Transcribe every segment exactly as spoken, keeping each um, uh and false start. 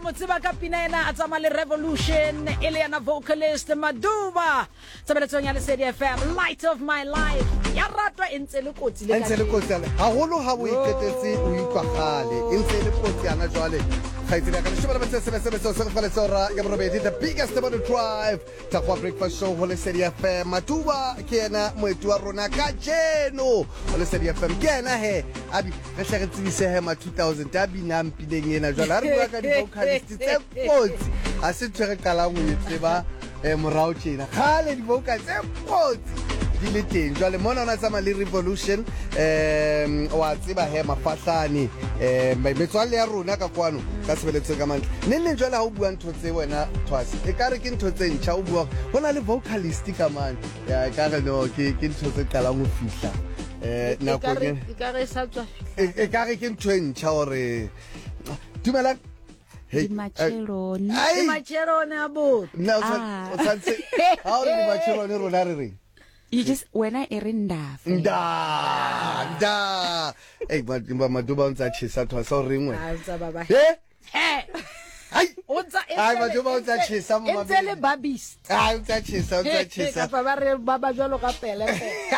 motsiba ka pina ena a tsamale Revolution ele yana vocalist Maduba tsabeletsong ya Lesedi F M Light of My Life ya ratwa entse le kotsi le ka entse le kotsi ale haholo ha bo iketetse o ikwa gale entse le kotsi ana jwale khaitsela ka shobela batse sebe sebe so se fale sora ya borobedi the biggest morning drive ta kwa breakfast show ho Lesedi F M Maduba ke ena moetu wa rona ka jeno ho Lesedi F M ke ena he abi re hle tsebise he ma two thousand abi nampileng ena jwale re bua ka di vocalist tse kotsi a se tsere kala mo itseba e morao tjena khale di vocals tse kotsi di le teng jwale mona ona tsama le Revolution em wa tseba he mafahlane em metswalle ya rona ka kwano ka sebeletso ka mantle nne nne jwale ha o bua ntho tse wena twasi e kare ke ntho tse ntšha o bua hona le vocalist ka man ya ka re no ke ke ntho tse kala mo fihla eh na go ke e ka re sa tswa e ka re ke ntho ntšha hore dumela Hey, Macherone. Hey, Macherone abo. No, o tsantse. How di Macherone rona re re? You just when I erinda. Da, da. Eh, but Maduba unza chisa twa so ringwe. Ah, tsa baba. Eh? Eh. Ai. Unza Ai Maduba unza chisa mama. Entse le babis. Ah, unza chisa, unza chisa. Ka ba re baba jwalo ka pele.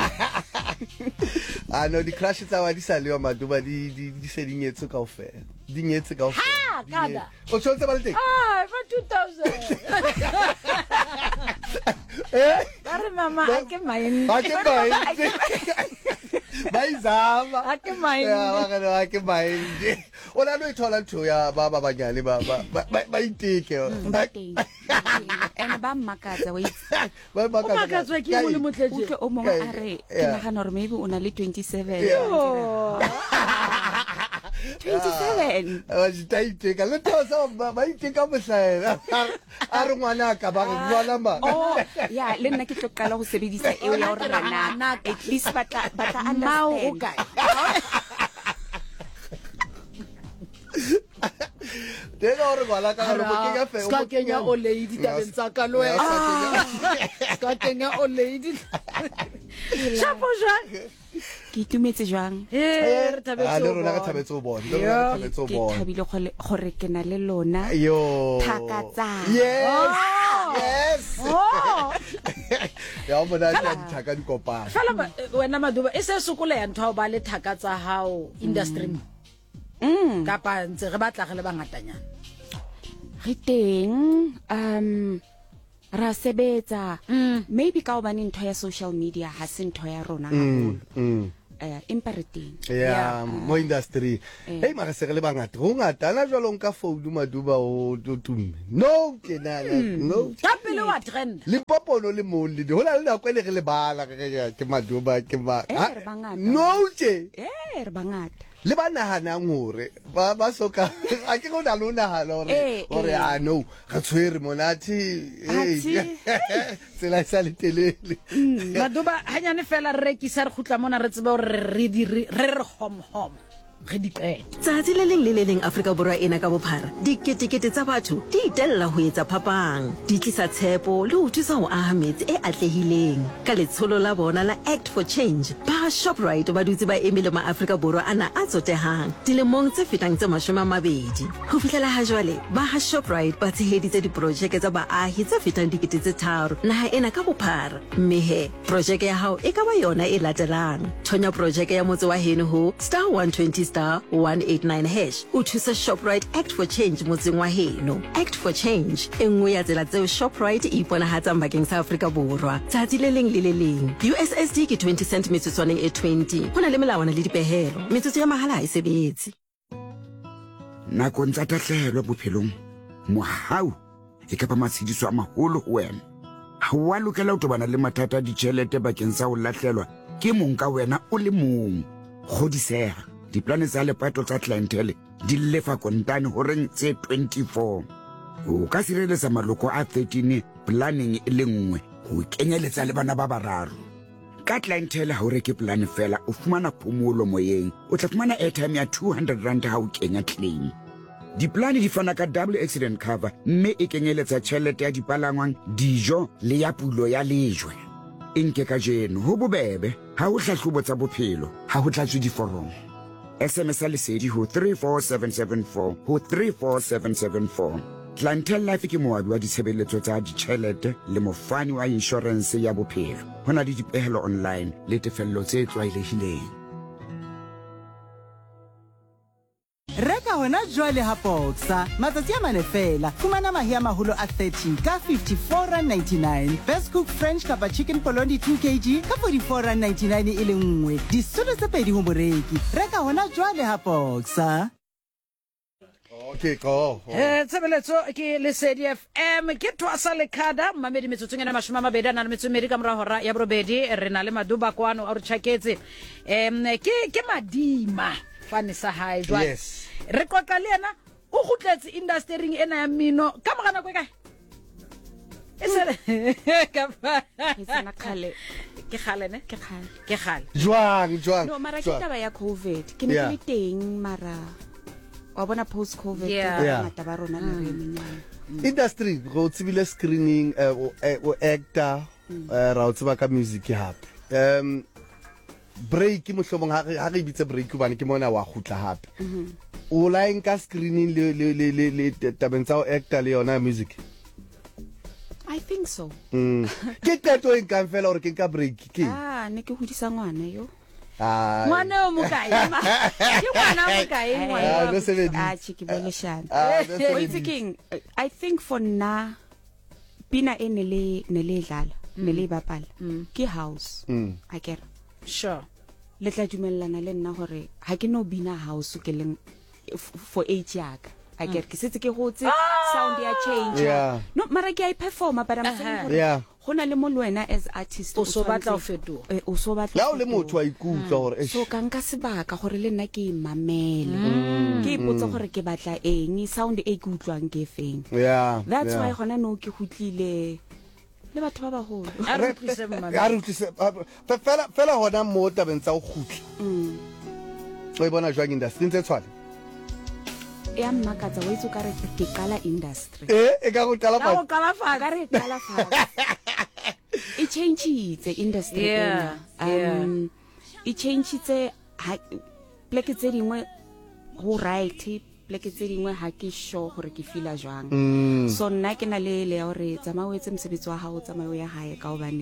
Ah no, di crash tsa wa di sa le Maduba di di di se dinyetse kaofela. Di nyetse kaofela. Ha, kada. O tshotse ba le teng. Ah, for two thousand. Eh? Bare mama a ke main. A ke main. Bayizama. A ke main. Ya ba kana a ke main. Ona no ithola ntho ya ba ba banyane ba ba ba iteke. Ena ba makatsa wa itse. Ba makatsa. Makatsa ke mo le motleje. Utlwe o mongwe a re ke nagana hore maybe o na le twenty-seven. twenty-seven. Wa iteke le thosa ba ba iteka mohlaela. A re ngwana ka ba re bua lamba. Oh, ya le nna ke tlo qala go sebedisa eo ya hore bana at least bata bata understand. Tega hore bala ka lo ke ka fe ska kenya o lady tabeng tsa ka lo wena ska kenya o lady shapo jang ke itumetse jang eh re tabetse a le rona ka tabetse o bona le rona tabetse o ke bona thabile gore ke na le lona yo thakatsa yes yes oh ya bona tla dithaka di kopana fela wena Maduba e se sokole ya ntho ba le thakatsa hao industry mm ka pa ntse re batla re le bangatanyana re teng um ra sebetsa maybe ka obane ntho ya social media ha se ntho ya rona haholo eh imperating ya mo industry hey mara se re le bangata go ngata na jwalo nka founu Maduba o tumme no ke na no ka pele wa trend le popono le mo le ho la le kwa le re le bala ke Maduba ke ba no ke eh re bangata le ba nahana ngore ba ba soka a ke go na lona ha lore ore a no ga tshwere monati eh tsela sa le telele Maduba hanyane fela re rekisa re khutla mona re tsebe re re re re hom hom re di pet tsatsi le leng le le leng Afrika Borwa ena ka bophara diketekete tsa batho di itella ho etsa phapang di tlisa tshepo le ho thusa ho aha metsi e atlehileng ka letsholo la bona la Act for Change ba Shoprite ba dutse ba emile ma Afrika Borwa ana a tsotehang dilemong tse fetang tse mashome a mabedi ho fihlela ha jwale ba ha Shoprite ba tsheheditse diprojeke tsa baahi tse fetang dikete tse tharo naha ena ka bophara mme he projeke ya hao e ka ba yona e latelang thonya projeke ya motse wa heno ho star one twenty star one eighty-nine hash o thusa Shoprite Act for Change motseng wa heno Act for Change engwe ya tsela tseo Shoprite e iponahatsang bakeng sa Afrika Borwa tsatsi le leng le le leng U S S D ke twenty cent metsotswaneng e twenty hona le melawana le dipehelo metsotso ya mahala ha e sebetse nakong tsa tahlehelo bophelong mohau e ka ba matshidiso a maholo ho wena ha wa lokela ho tobana le mathata a ditjhelete bakeng sa ho lahlelwa ke mong ka wena o le mong kgodiseha diplane tsa lepato tsa clientele di lefa kontane ho reng tse twenty-four o ka sireletsa maloko a thirteen planning e le nngwe ho kenyeletsa le bana ba bararo ka clientele ha o reke plan fela o fumana phomolo moyeng o tla fumana airtime ya two hundred rand ha o kenya claim diplane di fana ka double accident cover mme e kenyeletsa tjhelete ya dipalangwang dijo le ya pulo ya lejwe enke ka jeno ho bobebe ha o hlahlobo tsa bophelo ha ho tlatswe diforomo S M S lesedi ho three four seven seven four ho three four seven seven four. Clientele Life ke moabi wa ditshebeletso tsa ditjhelete le mofani wa insurance ya bophelo. Hona le dipehelo online le tefello tse tlwaelehileng. Reka hona jwale ha Boxer matsatsi a mane fela fumana mahe a maholo a thirty ka fifty-four rand ninety-nine, best cook French kapa chicken polony two kilograms ka forty-four rand ninety-nine e le nngwe, disolo tse pedi ho moreki. Reka hona jwale ha Boxer. Okay, go. Eh, tsebeletso ke Lesedi F M ke twasa lekada mamedi metsotsong ena mashoma mabedi na metsomedi ka mora hora ya borobedi re na le Maduba kwano a re tshaketse em ke ke Madima fane sa hae jwa Yes. re qoqa le yena o gutletse industry ena ya mino ka mogana kwe kae esele ka fa Itsena khale ke khale ne ke khale ke khale Jwang, jwang. no mara ke jwang. taba ya COVID ke ne Yeah. ke le teng mara wa bona post COVID Yeah. Yeah. ngata ba rona le re menyane Industry go tsibile screening uh, o, uh, o actor uh, ra o tsiba ka music hape. Um break mohlomong ha re ha re bitse break bana ke mona wa khutla hape. O la nka screening le le le le le tabeng tsa o actor le yona music. I think so Mm. Ke teto e nka fela hore ke nka break ke. ah ne ke hodisa ngwana yo Ah. ngwana o mokae ma ke ngwana o mokae Ah, ngwana no sebedi. ah chiki boleshana Ah, no o sebedi. itse keng I think for na pina ene le ne le dlala ne le bapala ke house Mm. a kere sure le tla dumellana le nna hore ha ke no bina house ke leng f- for age yaka a kere ke setse ke hotse sound ya change Yeah. no mara ke I performa but I'm saying Aha. hore Yeah. hona le mo le wena as artist O so batla ho tshwanetse- fetoha. eh, o so batla La ho o le fetoha. motho wa ikutla hore so ka nka sebaka gore le nna ke mamele ke ipotsa gore ke batla eng sound e ke utlwang ke feng yeah. that's yeah. why gona no ke hutlile le batho ba baholo a re tlise mama Ya re utlwise fe- fela fela hona mo tabeng tsa o khutla. O e bona jwang industry ntse tshwana. ya mmakatsa wa itse ka re ke kala industry Eh e ka go tala ka go pa. kalafa ka re kala fa e changeitse industry Yeah, ena um e changeitse ha- pleke tse dingwe go right pleke tse dingwe ha ke sure gore ke feel jwang so nna ke na le le ya gore tsamao etse mosebetsi wa hao tsamao ya hae ka obane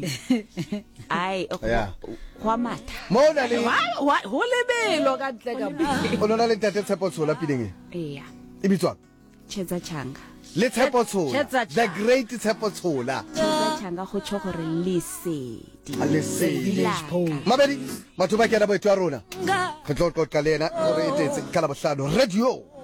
ai Yeah. go matha Mo na le ho lebelo ka ntle ka mo o nona le tate Tshepo Tshola pineng. eya E bitswang tshedza changa le Tshepo Tshola. Tshedza The Changa. great Tshepo Tshola. tshedza changa go tsho gore lesedi A lesedi. Laka. Mabedi batho ba ke na boetwa rona. Re tlo tlo ka lena gore e tetse ka la bohlano radio.